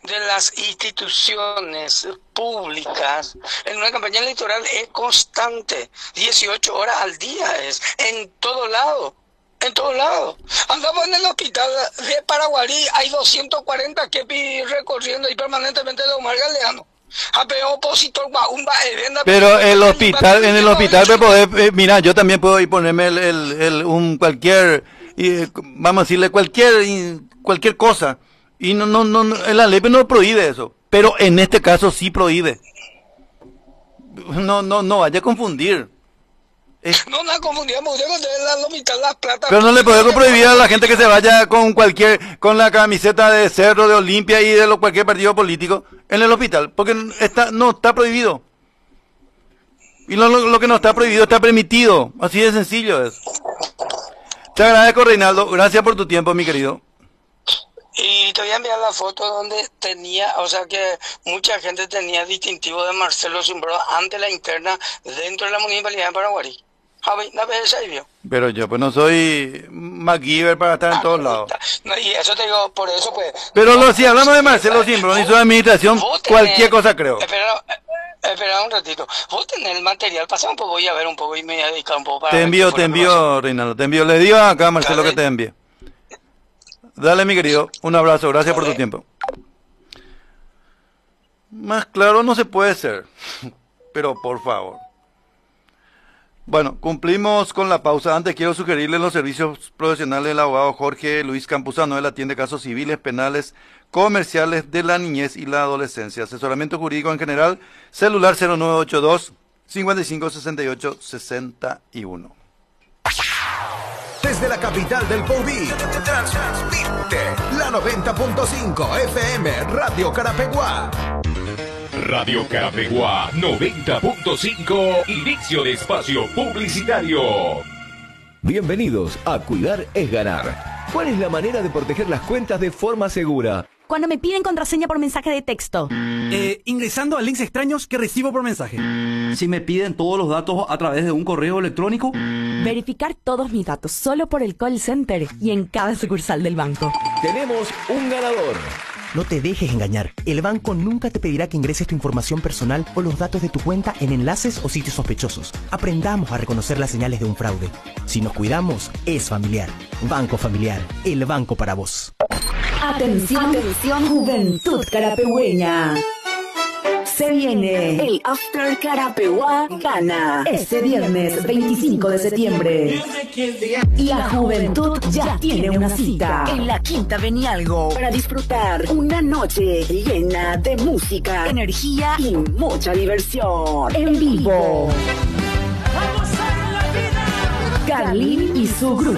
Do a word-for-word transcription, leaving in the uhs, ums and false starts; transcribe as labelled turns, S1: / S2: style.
S1: de las instituciones públicas en una campaña electoral es constante, dieciocho horas al día es, en todo lado, en todo lado. Andamos en el hospital de Paraguarí, hay doscientos cuarenta que recorriendo ahí permanentemente de Omar Galeano. Opositor,
S2: pero el hospital, en el hospital me podés, eh, mira, yo también puedo ir ponerme el, el, el un cualquier, eh, vamos a decirle cualquier, cualquier cosa, y no, no, no, la ley no prohíbe eso, pero en este caso sí prohíbe. No, no, no vaya a confundir.
S1: Es... No, no confundíamos, las plata.
S2: Pero no le podemos prohibir a la gente que se vaya con cualquier, con la camiseta de Cerro, de Olimpia y de lo, cualquier partido político en el hospital, porque está, no está prohibido. Y lo, lo, lo que no está prohibido está permitido, así de sencillo es. Te agradezco, Reinaldo, gracias por tu tiempo, mi querido.
S1: Y te voy a enviar la foto donde tenía, o sea que mucha gente tenía distintivo de Marcelo Cimbro ante la interna dentro de la municipalidad de Paraguarí.
S2: Pero yo pues no soy MacGyver para estar en todos lados.
S1: No, y eso te digo, por eso pues...
S2: Pero lo, si hablamos de Marcelo Cimbro y su administración, cualquier cosa creo.
S1: Espera, espera un ratito. Vos tenés el material, pasa un poco, voy a ver un poco y me voy a dedicar un poco para...
S2: Te envío, te envío, Reinaldo, te envío. Le digo acá a Marcelo que te envíe. Dale, mi querido, un abrazo, gracias Dale. por tu tiempo. Más claro no se puede ser, pero por favor. Bueno, cumplimos con la pausa. Antes quiero sugerirle los servicios profesionales del abogado Jorge Luis Campuzano. Él atiende casos civiles, penales, comerciales de la niñez y la adolescencia. Asesoramiento jurídico en general, celular cero nueve ocho dos, cincuenta y cinco sesenta y ocho sesenta y uno.
S3: Desde la capital del Poví, transmite la noventa punto cinco F M Radio Carapeguá.
S4: Radio Carapeguá noventa punto cinco, inicio de espacio publicitario.
S5: Bienvenidos a Cuidar es Ganar. ¿Cuál es la manera de proteger las cuentas de forma segura?
S6: Cuando me piden contraseña por mensaje de texto.
S7: Eh, ingresando a links extraños que recibo por mensaje. Si me piden todos los datos a través de un correo electrónico.
S6: Verificar todos mis datos solo por el call center y en cada sucursal del banco.
S5: Tenemos un ganador.
S8: No te dejes engañar. El banco nunca te pedirá que ingreses tu información personal o los datos de tu cuenta en enlaces o sitios sospechosos. Aprendamos a reconocer las señales de un fraude. Si nos cuidamos, es familiar. Banco Familiar, el banco para vos.
S9: Atención, atención, juventud carapegüeña. Se viene el After Carapeguá Gana este viernes veinticinco de septiembre. La juventud ya tiene una cita en la Quinta Benialgo para disfrutar una noche llena de música, energía y mucha diversión en vivo. Carlín y su grupo.